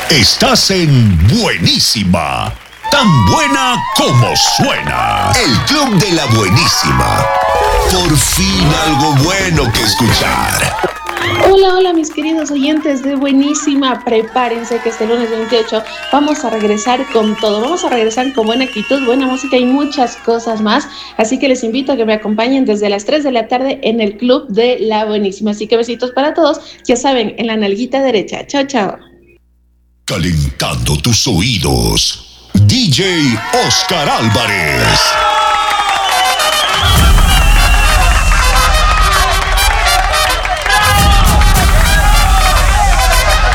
Estás en Buenísima. Tan buena como suena. El Club de la Buenísima. Por fin algo bueno que escuchar. Hola mis queridos oyentes de Buenísima, prepárense que este lunes 28 vamos a regresar con todo, vamos a regresar con buena actitud, buena música y muchas cosas más, así que les invito a que me acompañen desde las 3 de la tarde en el Club de la Buenísima, así que besitos para todos, ya saben, en la nalguita derecha, chao. Calentando tus oídos, DJ Oscar Álvarez.